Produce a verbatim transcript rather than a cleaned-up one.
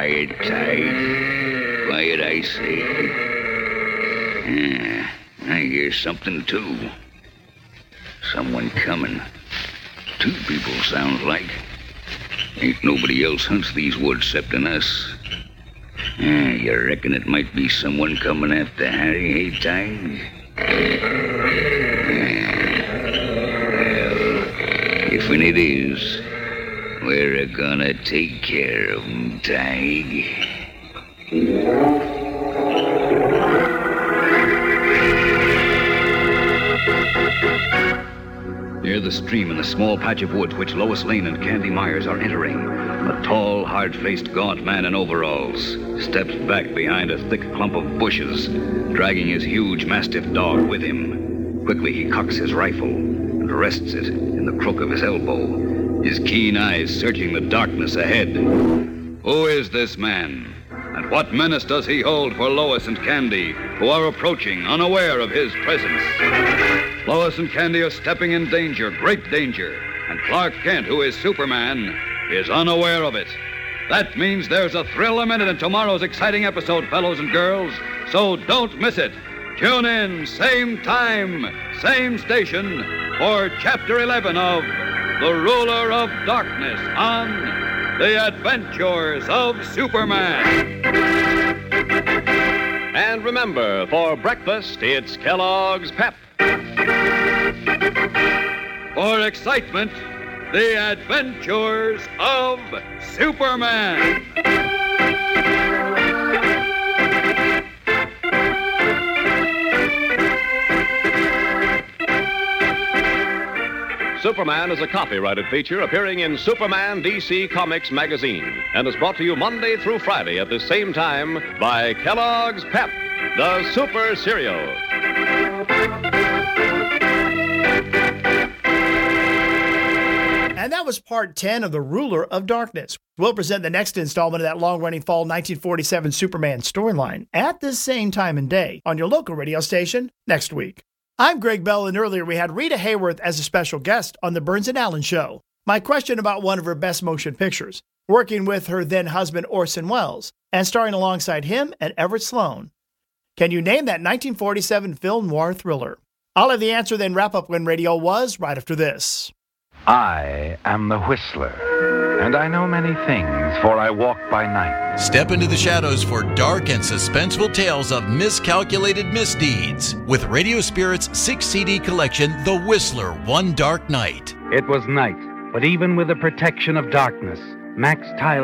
Quiet, Tige. Quiet, I say. Yeah, I hear something, too. Someone coming. Two people, sounds like. Ain't nobody else hunts these woods excepting us. Yeah, you reckon it might be someone coming after Harry, hey, Tige? Well, if it is, we're gonna take care of him, Tige. Near the stream in the small patch of woods which Lois Lane and Candy Myers are entering, a tall, hard-faced, gaunt man in overalls steps back behind a thick clump of bushes, dragging his huge mastiff dog with him. Quickly, he cocks his rifle and rests it in the crook of his elbow, his keen eyes searching the darkness ahead. Who is this man? And what menace does he hold for Lois and Candy, who are approaching, unaware of his presence? Lois and Candy are stepping in danger, great danger, and Clark Kent, who is Superman, is unaware of it. That means there's a thrill a minute in tomorrow's exciting episode, fellows and girls, so don't miss it. Tune in, same time, same station, for Chapter eleven of The Ruler of Darkness on The Adventures of Superman. And remember, for breakfast, it's Kellogg's Pep. For excitement, The Adventures of Superman. Superman is a copyrighted feature appearing in Superman D C Comics magazine and is brought to you Monday through Friday at the same time by Kellogg's Pep, the Super Cereal. And that was part ten of The Ruler of Darkness. We'll present the next installment of that long-running fall nineteen forty-seven Superman storyline at this same time and day on your local radio station next week. I'm Greg Bell, and earlier we had Rita Hayworth as a special guest on the Burns and Allen Show. My question about one of her best motion pictures, working with her then-husband Orson Welles, and starring alongside him and Everett Sloane. Can you name that nineteen forty-seven film noir thriller? I'll have the answer, then wrap up when radio was right after this. I am the Whistler, and I know many things, for I walk by night. Step into the shadows for dark and suspenseful tales of miscalculated misdeeds with Radio Spirit's six C D collection, The Whistler, One Dark Night. It was night, but even with the protection of darkness, Max Tyler